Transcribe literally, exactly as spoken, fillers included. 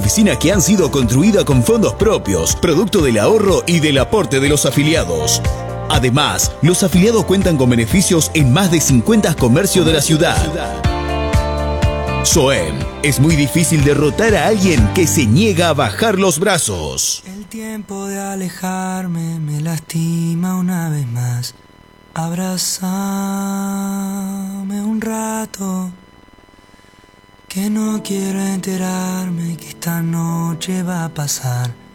oficina que han sido construidas con fondos propios, producto del ahorro y del aporte de los afiliados. Además, los afiliados cuentan con beneficios en más de cincuenta comercios de la ciudad. SOEM. Es muy difícil derrotar a alguien que se niega a bajar los brazos. El tiempo de alejarme me lastima una vez más. Abrázame un rato, que no quiero enterarme que esta noche va a pasar.